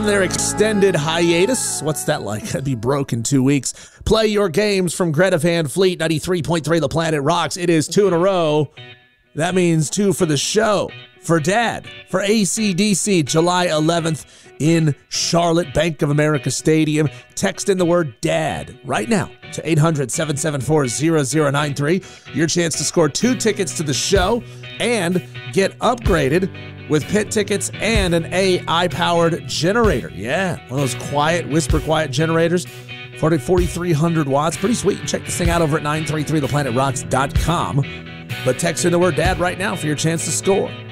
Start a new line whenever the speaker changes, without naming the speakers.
their extended hiatus. What's that like? I'd be broke in 2 weeks. Play your games from Greta Van Fleet, 93.3 The Planet Rocks. It is 2 in a row. That means 2 for the show. For Dad, for AC/DC, July 11th in Charlotte, Bank of America Stadium. Text in the word DAD right now to 800-774-0093. Your chance to score 2 tickets to the show and get upgraded with pit tickets and an AI-powered generator. Yeah, one of those quiet, whisper quiet generators. 4,300 watts. Pretty sweet. Check this thing out over at 933theplanetrocks.com. But text in the word DAD right now for your chance to score.